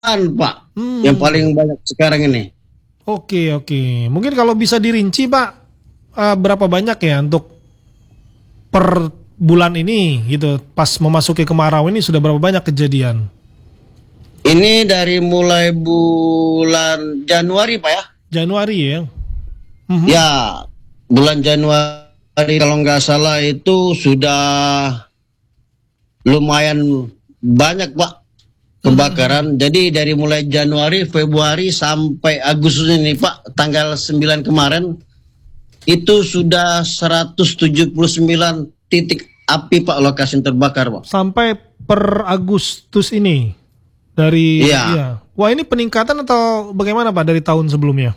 Pak, yang Hmm. paling banyak sekarang ini. Oke, oke. Mungkin kalau bisa dirinci, Pak, berapa banyak ya untuk per bulan ini gitu. Pas memasuki kemarau ini sudah berapa banyak kejadian? Ini dari mulai bulan Januari, Pak ya. Januari ya. Mhm. Ya, bulan Januari kalau nggak salah itu sudah lumayan banyak, Pak, Mhm. kebakaran. Jadi dari mulai Januari, Februari sampai Agustus ini, Pak, tanggal 9 kemarin itu sudah 179 titik api, Pak, lokasi yang terbakar, Pak. Sampai per Agustus ini dari Iya. ya. Wah, ini peningkatan atau bagaimana Pak dari tahun sebelumnya?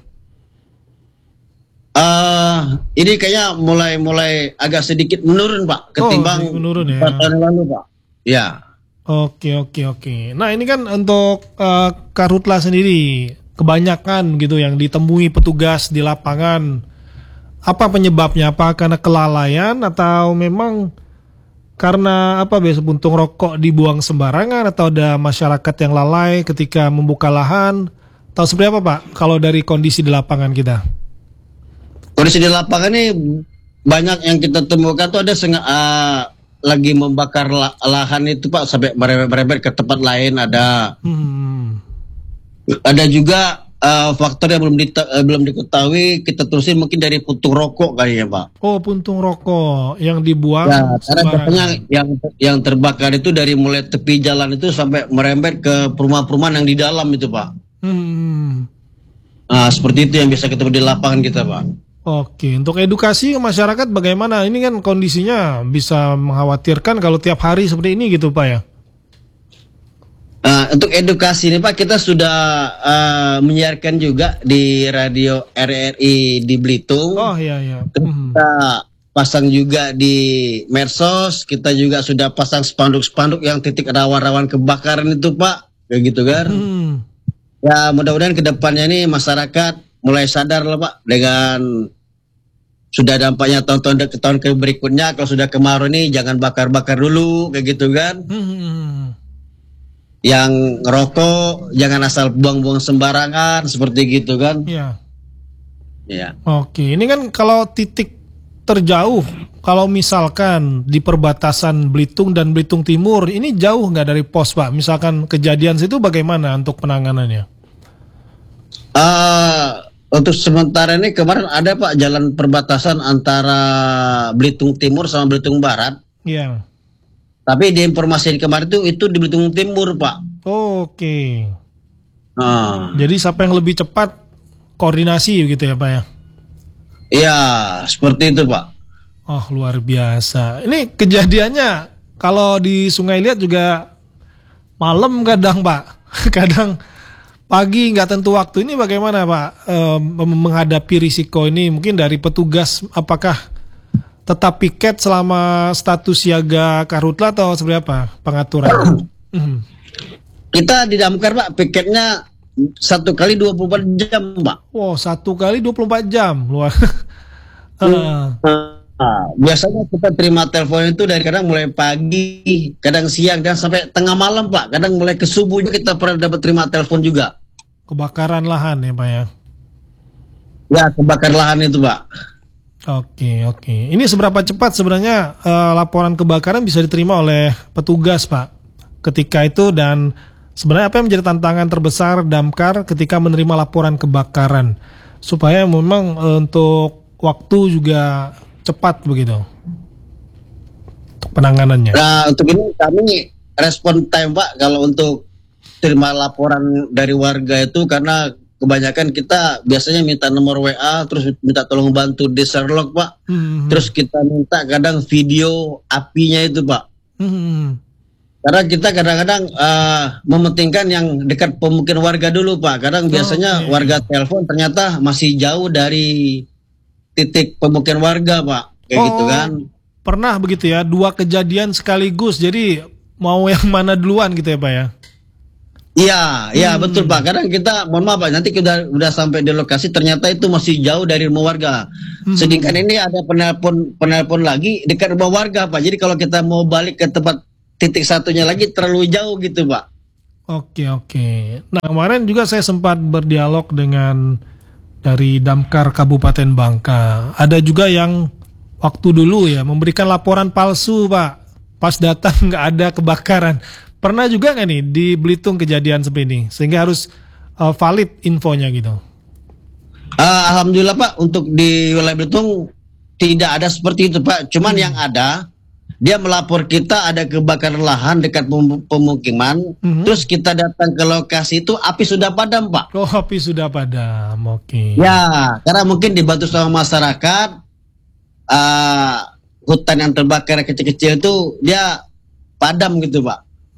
eh ini kayaknya mulai agak sedikit menurun, Pak, Oh, sedikit ketimbang menurun 4 tahun ya. yang lalu, Pak. Ya. Oke, oke, oke. Nah, ini kan untuk Karhutla sendiri kebanyakan gitu yang ditemui petugas di lapangan. Apa penyebabnya? Apa karena kelalaian atau memang karena apa biasa puntung rokok dibuang sembarangan atau ada masyarakat yang lalai ketika membuka lahan? Atau seperti apa, Pak? Kalau dari kondisi di lapangan kita? Kondisi di lapangan ini banyak yang kita temukan tuh ada lagi membakar lahan itu, Pak, sampai merembet ke tempat lain ada. Hmm. Ada juga faktor yang belum diketahui, kita terusin mungkin dari puntung rokok kali ya, Pak. Oh, puntung rokok yang Ya, dibuang karena biasanya sembarangan. yang terbakar itu dari mulai tepi jalan itu sampai merembet ke perumahan-perumahan yang di dalam itu, Pak. Hmm. Nah, seperti itu yang biasa ketemu di lapangan kita, Pak. Oke, untuk edukasi ke masyarakat bagaimana? Ini kan kondisinya bisa mengkhawatirkan kalau tiap hari seperti ini gitu, Pak ya. Untuk edukasi ini, Pak, kita sudah menyiarkan juga di radio RRI di Belitung. Oh iya iya. Terus kita pasang juga di medsos. Kita juga sudah pasang spanduk-spanduk yang titik rawan-rawan kebakaran itu, Pak. Kayak gitu kan. Hmm. Ya, mudah-mudahan ke depannya ini masyarakat mulai sadar lah, Pak, dengan sudah dampaknya tahun-tahun ke tahun ke berikutnya. Kalau sudah kemarau ini jangan bakar-bakar dulu kayak gitu kan. Hmm. Yang ngerokok jangan asal buang-buang sembarangan seperti gitu kan. Ya. Ya. Oke, ini kan kalau titik terjauh, kalau misalkan di perbatasan Belitung dan Belitung Timur, ini jauh nggak dari pos, Pak? Misalkan kejadian situ bagaimana untuk penanganannya? eh untuk sementara ini kemarin ada, Pak, jalan perbatasan antara Belitung Timur sama Belitung Barat. Ya. Tapi di informasi kemarin itu di Belitung Timur, Pak. Oke. Nah, Jadi siapa yang lebih cepat koordinasi gitu ya, Pak ya? iya seperti itu, Pak. Oh, luar biasa. Ini kejadiannya kalau di Sungai Liat juga malam kadang, Pak. Kadang pagi nggak tentu waktu. Ini bagaimana, Pak, menghadapi risiko ini? Mungkin dari petugas, apakah tetap piket selama status siaga Karhutla atau seperti apa pengaturan? Hmm. Kita didamkar, Pak, piketnya 1 kali 24 jam, Pak. Wow, 1 kali 24 jam. Luar. Eh, Biasanya kita terima telepon itu dari kadang mulai pagi, kadang siang, dan sampai tengah malam, Pak. Kadang mulai ke subuh juga kita pernah dapat terima telepon juga. Kebakaran lahan ya, Pak ya? Ya, kebakar lahan itu, Pak. Oke, oke. Ini seberapa cepat sebenarnya laporan kebakaran bisa diterima oleh petugas, Pak, ketika itu, dan sebenarnya apa yang menjadi tantangan terbesar Damkar ketika menerima laporan kebakaran supaya memang untuk waktu juga cepat begitu untuk penanganannya. Nah, untuk ini kami respon time, Pak, kalau untuk terima laporan dari warga itu karena kebanyakan kita biasanya minta nomor WA, terus minta tolong bantu di Sherlock, Pak. Hmm, Terus kita minta kadang video apinya itu, Pak. hmm. Karena kita kadang-kadang mementingkan yang dekat pemukiman warga dulu, Pak. Kadang biasanya Oke. warga telepon ternyata masih jauh dari titik pemukiman warga, Pak. Kayak gitu kan. Oh, pernah begitu ya, dua kejadian sekaligus. Jadi mau yang mana duluan gitu ya, Pak ya? Iya, iya betul, Pak. Hmm. Kadang kita, mohon maaf, Pak, nanti kita udah sampai di lokasi ternyata itu masih jauh dari rumah warga. Sedangkan Hmm. ini ada penelpon lagi dekat rumah warga, Pak. Jadi kalau kita mau balik ke tempat titik satunya lagi terlalu jauh gitu, Pak. Oke, oke. Nah, kemarin juga saya sempat berdialog dengan dari Damkar Kabupaten Bangka. Ada juga yang waktu dulu ya memberikan laporan palsu, Pak. Pas datang nggak ada kebakaran. Pernah juga nggak nih di Belitung kejadian seperti ini? Sehingga harus valid infonya gitu. Alhamdulillah Pak, untuk di wilayah Belitung tidak ada seperti itu Pak. Cuman yang ada, dia melapor kita ada kebakaran lahan dekat pemukiman. Terus kita datang ke lokasi itu api sudah padam Pak. Oh, api sudah padam, oke. Ya, karena mungkin dibantu sama masyarakat, hutan yang terbakar kecil-kecil itu dia padam gitu Pak.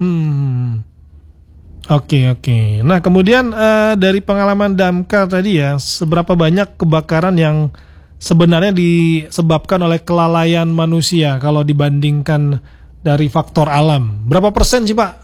Oke, oke. Nah, kemudian dari pengalaman Damkar tadi ya, seberapa banyak kebakaran yang sebenarnya disebabkan oleh kelalaian manusia kalau dibandingkan dari faktor alam? Berapa persen sih, Pak?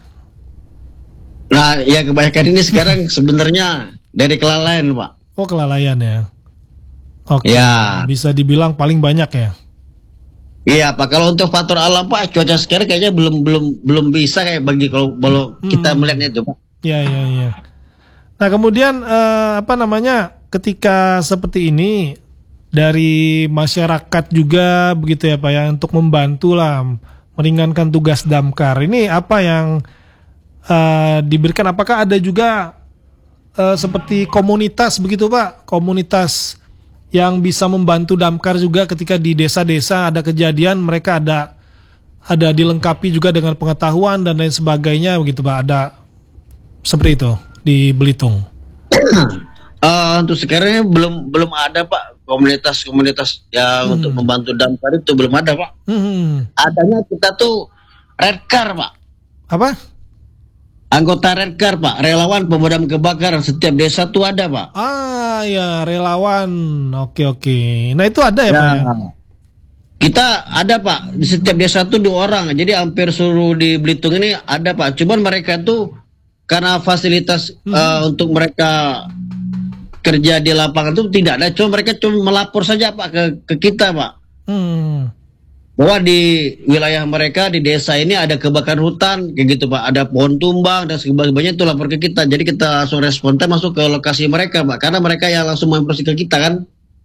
Nah, ya kebanyakan ini sekarang sebenarnya dari kelalaian Pak. Oh, kelalaian ya. Oke, Ya. bisa dibilang paling banyak ya. Iya Pak, kalau untuk faktor alam Pak, cuaca sekarang kayaknya belum bisa kayak bagi kalau kita melihatnya itu Pak. Ya, ya, ya. Nah, kemudian apa namanya? Ketika seperti ini dari masyarakat juga begitu ya Pak ya untuk membantu lah meringankan tugas Damkar. Ini apa yang diberikan? Apakah ada juga seperti komunitas begitu Pak? Komunitas yang bisa membantu Damkar juga ketika di desa-desa ada kejadian, mereka ada dilengkapi juga dengan pengetahuan dan lain sebagainya begitu Pak. Ada seperti itu di Belitung. Untuk sekarang belum ada Pak komunitas yang untuk membantu damkar itu belum ada Pak. Adanya kita tuh Redcar Pak. Apa? Anggota Redcar Pak, relawan pemadam kebakaran setiap desa tuh ada Pak. Ah ya, relawan. Oke, oke. Nah itu ada ya Pak ya? Kita ada Pak, di setiap desa tuh 2 orang. Jadi hampir seluruh di Belitung ini ada Pak. Cuman mereka tuh karena fasilitas untuk mereka kerja di lapangan itu tidak ada. Cuma mereka cuma melapor saja Pak ke kita Pak. Bahwa di wilayah mereka di desa ini ada kebakaran hutan kayak gitu Pak, ada pohon tumbang dan sebagainya itu lapor ke kita. Jadi kita langsung spontan masuk ke lokasi mereka Pak, karena mereka yang langsung menginformasi ke kita kan.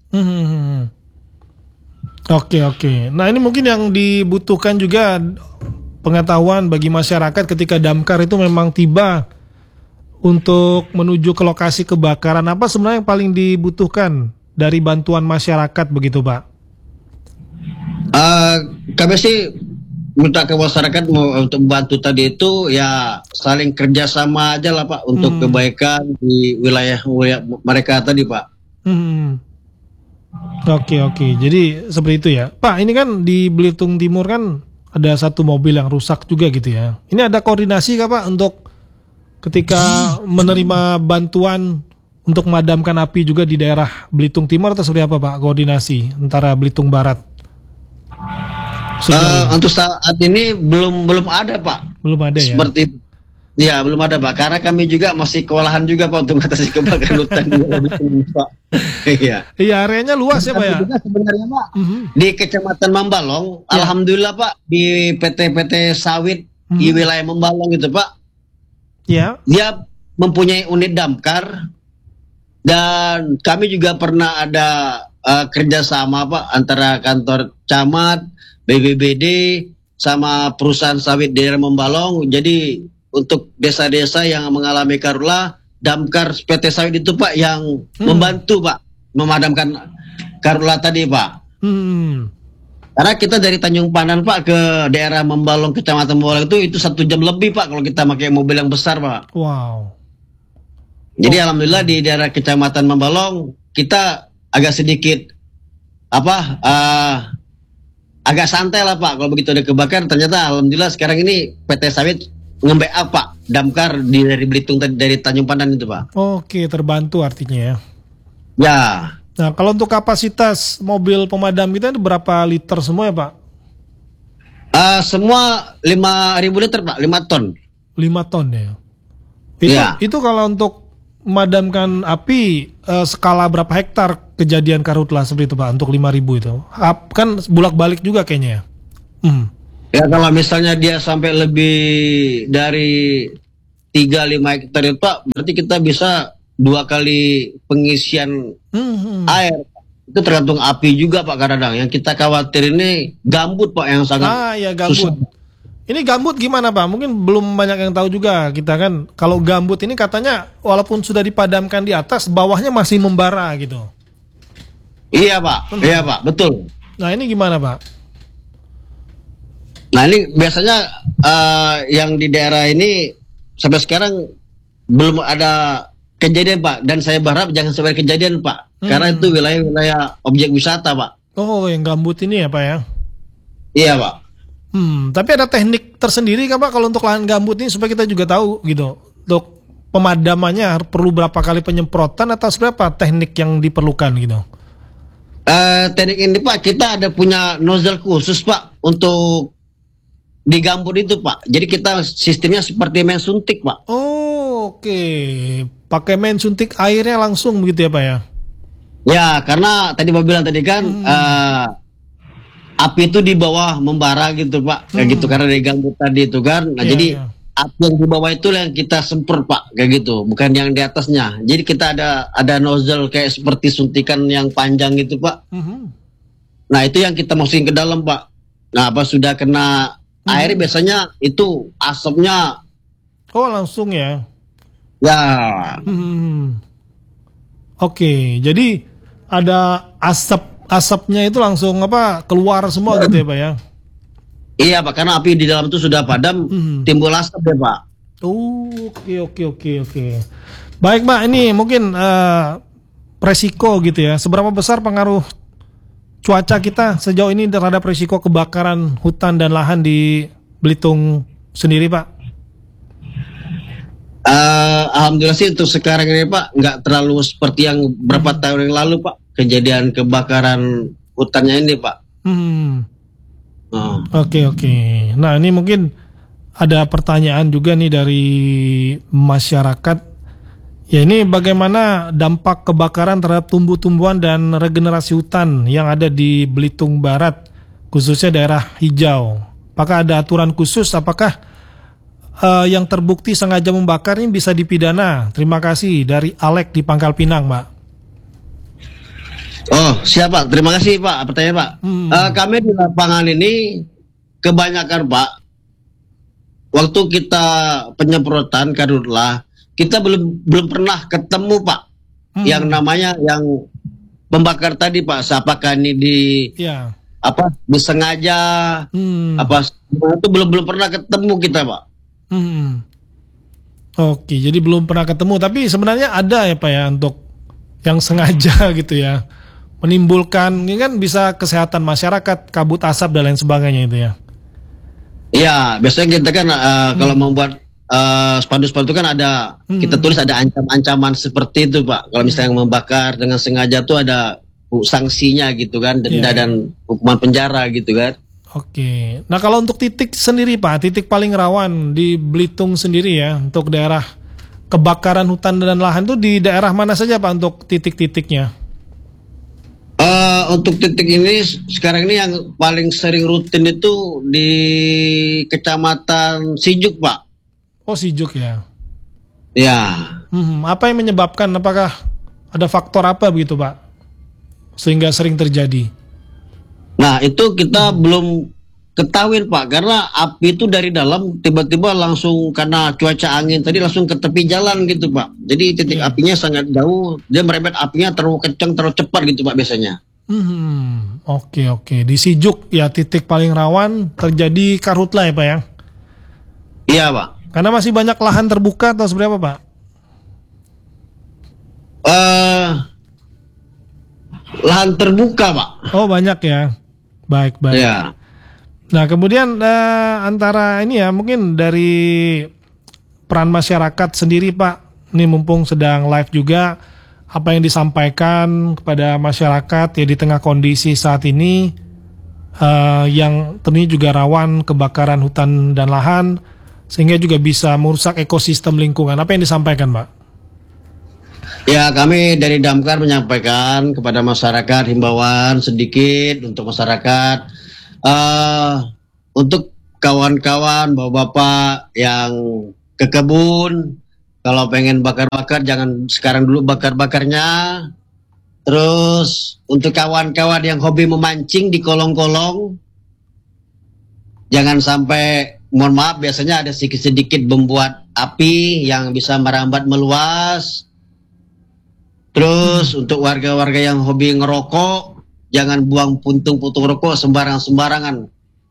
Oke, oke. Nah ini mungkin yang dibutuhkan juga pengetahuan bagi masyarakat ketika damkar itu memang tiba untuk menuju ke lokasi kebakaran. Apa sebenarnya yang paling dibutuhkan dari bantuan masyarakat begitu Pak? Kami sih minta ke masyarakat untuk membantu tadi itu ya saling kerjasama aja lah Pak untuk kebaikan di wilayah mereka tadi Pak. Oke, oke. Jadi seperti itu ya Pak. Ini kan di Belitung Timur kan ada satu mobil yang rusak juga gitu ya. Ini ada koordinasi kah Pak untuk ketika menerima bantuan untuk memadamkan api juga di daerah Belitung Timur atau seperti apa Pak koordinasi antara Belitung Barat? Untuk saat ini belum ada Pak. Belum ada ya? Seperti ya belum ada Pak, karena kami juga masih kewalahan juga Pak untuk mengatasi kebakaran hutan di Belitung Pak. Iya. Iya, areanya luas ya Pak ya? Juga sebenarnya Pak di Kecamatan Mambalong, alhamdulillah Pak di PT sawit di wilayah Mambalong itu Pak. Ya. Dia mempunyai unit damkar dan kami juga pernah ada kerjasama Pak antara kantor camat, BPBD sama perusahaan sawit di daerah Mambalong. Jadi untuk desa-desa yang mengalami karhutla, damkar PT sawit itu Pak yang membantu Pak memadamkan karhutla tadi Pak. Karena kita dari Tanjung Pandan Pak ke daerah Mambalong, Kecamatan Mambalong itu 1 jam lebih Pak kalau kita pakai mobil yang besar Pak. Wow. Jadi alhamdulillah di daerah Kecamatan Mambalong kita agak sedikit agak santai lah Pak kalau begitu ada kebakaran. Ternyata alhamdulillah sekarang ini PT sawit nge-backup Pak damkar dari Belitung dari Tanjung Pandan itu Pak. Oke, terbantu artinya ya. Ya. Nah, kalau untuk kapasitas mobil pemadam kita itu berapa liter semua ya Pak? Semua 5.000 liter Pak, 5 ton. 5 ton ya. Itu kalau untuk memadamkan api skala berapa hektar kejadian karhutla seperti itu Pak untuk 5.000 itu? Kan bolak-balik juga kayaknya ya. Ya kalau misalnya dia sampai lebih dari 3-5 hektar itu Pak, berarti kita bisa 2 kali pengisian air. Itu tergantung api juga Pak kadang. Yang kita khawatir ini gambut Pak yang sangat Ya susah. gambut. Ini gambut gimana Pak? Mungkin belum banyak yang tahu juga kita kan. Kalau gambut ini katanya walaupun sudah dipadamkan di atas, bawahnya masih membara gitu. Iya Pak, iya Pak, betul. Nah ini gimana Pak? Nah ini biasanya yang di daerah ini sampai sekarang belum ada kejadian Pak. Dan saya berharap jangan sampai kejadian Pak. Karena itu wilayah-wilayah objek wisata Pak. Oh yang gambut ini ya Pak ya? Iya Pak. Tapi ada teknik tersendiri kan Pak kalau untuk lahan gambut ini supaya kita juga tahu gitu. Untuk pemadamannya perlu berapa kali penyemprotan atau berapa teknik yang diperlukan gitu? Teknik ini Pak, kita ada punya nozzle khusus Pak untuk di gambut itu Pak. Jadi kita sistemnya seperti main suntik Pak. Oh, oke. Pakai main suntik airnya langsung begitu ya Pak ya? Ya, karena tadi Bapak bilang tadi kan api itu di bawah membara gitu Pak. Kayak gitu karena dari gambut tadi itu kan. Nah, Iya, jadi iya. api yang di bawah itu yang kita semprot Pak, kayak gitu. Bukan yang di atasnya. Jadi kita ada nozzle kayak seperti suntikan yang panjang gitu Pak. Nah, itu yang kita masukin ke dalam Pak. Nah, pas sudah kena air biasanya itu asapnya Oh langsung ya? ya Oke, jadi ada asapnya itu langsung keluar semua gitu ya Pak ya? iya Pak, karena api di dalam itu sudah padam, timbul asap ya Pak. Oke. Baik Pak, ini mungkin resiko gitu ya. Seberapa besar pengaruh cuaca kita sejauh ini terhadap resiko kebakaran hutan dan lahan di Belitung sendiri Pak? Alhamdulillah sih untuk sekarang ini Pak nggak terlalu seperti yang berapa tahun yang lalu Pak, kejadian kebakaran hutannya ini Pak. Oke. Nah ini mungkin ada pertanyaan juga nih dari masyarakat. Ya ini bagaimana dampak kebakaran terhadap tumbuh-tumbuhan dan regenerasi hutan yang ada di Belitung Barat, khususnya daerah hijau. Apakah ada aturan khusus? Apakah yang terbukti sengaja membakar ini bisa dipidana? Terima kasih dari Alek di Pangkal Pinang, Pak. Oh siapa? Terima kasih Pak pertanyaan Pak. Kami di lapangan ini kebanyakan Pak, waktu kita penyemprotan karhutlah kita belum pernah ketemu Pak yang namanya yang membakar tadi Pak. Apakah ini disengaja itu belum pernah ketemu kita Pak. Oke, jadi belum pernah ketemu, tapi sebenarnya ada ya Pak ya untuk yang sengaja gitu ya menimbulkan, ini kan bisa kesehatan masyarakat, kabut asap dan lain sebagainya itu ya. Iya, biasanya kita kan kalau membuat spanduk-spanduk kan ada kita tulis ada ancaman-ancaman seperti itu Pak. Kalau misalnya membakar dengan sengaja tuh ada sanksinya gitu kan, denda dan hukuman penjara gitu kan. Oke. Nah kalau untuk titik sendiri Pak, titik paling rawan di Belitung sendiri ya untuk daerah kebakaran hutan dan lahan tuh di daerah mana saja Pak untuk titik-titiknya? Untuk titik ini sekarang ini yang paling sering rutin itu di Kecamatan Sijuk Pak. Oh Sijuk ya. Ya. Apa yang menyebabkan? Apakah ada faktor apa begitu Pak sehingga sering terjadi? Nah itu kita belum ketahuin Pak, karena api itu dari dalam tiba-tiba langsung karena cuaca angin tadi langsung ke tepi jalan gitu Pak. Jadi titik apinya sangat jauh, dia merembet apinya terlalu kencang, terlalu cepat gitu Pak biasanya. Oke. Di Sijuk ya titik paling rawan terjadi karhutlah ya Pak ya? Iya Pak. Karena masih banyak lahan terbuka atau seperti apa Pak? Lahan terbuka Pak. Oh banyak ya. Baik. Ya. Nah kemudian antara ini ya mungkin dari peran masyarakat sendiri Pak, ini mumpung sedang live juga, apa yang disampaikan kepada masyarakat ya di tengah kondisi saat ini yang tentunya juga rawan kebakaran hutan dan lahan sehingga juga bisa merusak ekosistem lingkungan. Apa yang disampaikan Pak? Ya kami dari Damkar menyampaikan kepada masyarakat himbauan sedikit untuk masyarakat. Untuk kawan-kawan bapak-bapak yang ke kebun. Kalau pengen bakar-bakar jangan sekarang dulu bakar-bakarnya. Terus untuk kawan-kawan yang hobi memancing di kolong-kolong, jangan sampai, mohon maaf, biasanya ada sedikit-sedikit membuat api yang bisa merambat meluas. Terus untuk warga-warga yang hobi ngerokok, jangan buang puntung-puntung rokok sembarang-sembarangan.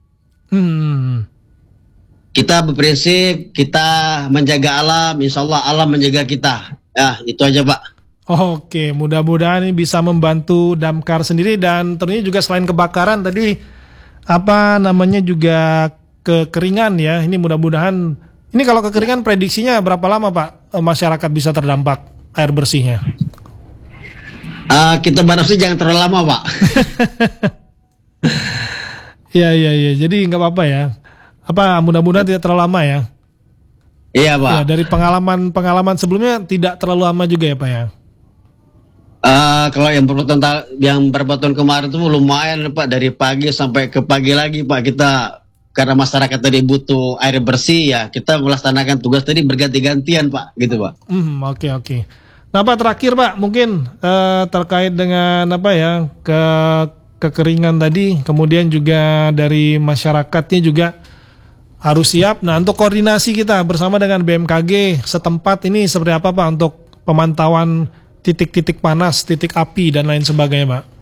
Kita berprinsip, kita menjaga alam, insya Allah alam menjaga kita. Ya, itu aja Pak. Oke, mudah-mudahan ini bisa membantu damkar sendiri dan tentunya juga selain kebakaran tadi apa namanya juga kekeringan ya. Ini mudah-mudahan ini kalau kekeringan prediksinya berapa lama Pak masyarakat bisa terdampak air bersihnya? Kita batasi jangan terlalu lama Pak. Iya. Jadi nggak apa-apa ya. Apa mudah-mudahan tidak terlalu lama ya? Iya Pak. Ya, dari pengalaman sebelumnya tidak terlalu lama juga ya Pak ya? Kalau yang beberapa tahun kemarin itu lumayan Pak, dari pagi sampai ke pagi lagi Pak, kita karena masyarakat tadi butuh air bersih ya, kita melaksanakan tugas tadi berganti-gantian Pak, gitu Pak. Oke. Nah Pak terakhir Pak mungkin terkait dengan apa ya kekeringan tadi, kemudian juga dari masyarakatnya juga harus siap. Nah untuk koordinasi kita bersama dengan BMKG setempat ini seperti apa Pak untuk pemantauan titik-titik panas, titik api dan lain sebagainya Pak?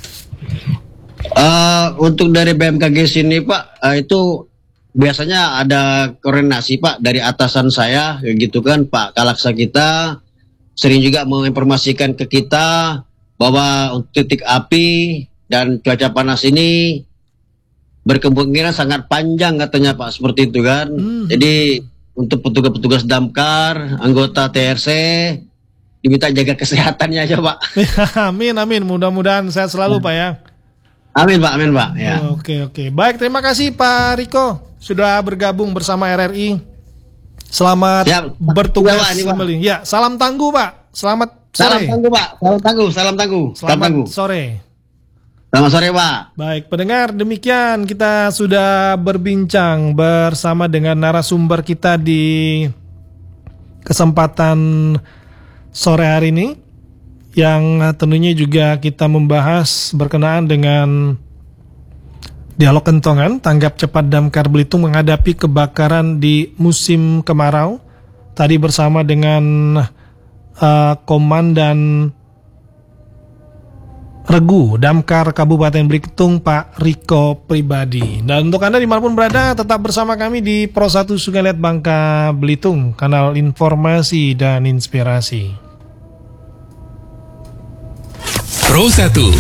Untuk dari BMKG sini Pak, itu biasanya ada koordinasi Pak dari atasan saya, gitu kan, Pak Kalaksa kita sering juga menginformasikan ke kita bahwa untuk titik api dan cuaca panas ini berkemungkinan sangat panjang katanya Pak, seperti itu kan. Jadi untuk petugas-petugas damkar, anggota TRC diminta jaga kesehatannya aja Pak. Amin. Mudah-mudahan sehat selalu Pak ya. Amin Pak. Ya. Oke. Baik, terima kasih Pak Riko sudah bergabung bersama RRI. Selamat bertugas kembali. Ya, salam tangguh Pak. Selamat sore. Salam tangguh Pak. Salam tangguh. Selamat sore. Selamat sore Pak. Baik, pendengar, demikian kita sudah berbincang bersama dengan narasumber kita di kesempatan sore hari ini, yang tentunya juga kita membahas berkenaan dengan dialog kentongan tanggap cepat damkar Belitung menghadapi kebakaran di musim kemarau. Tadi bersama dengan Komandan Regu Damkar Kabupaten Belitung Pak Riko Pribadi. Dan untuk Anda dimanapun berada, tetap bersama kami di Pro 1 Sungai Liat Bangka Belitung, kanal informasi dan inspirasi. Pro 1